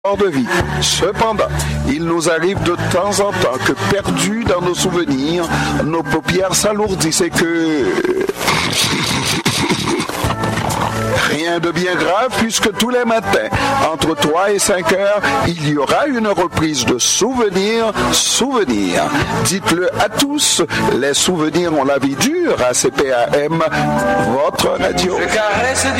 de vie. Cependant, il nous arrive de temps en temps que, perdus dans nos souvenirs, nos paupières s'alourdissent et que... Rien de bien grave puisque tous les matins, entre 3 et 5 heures, il y aura une reprise de Souvenirs. Dites-le à tous, les souvenirs ont la vie dure à CPAM, votre radio.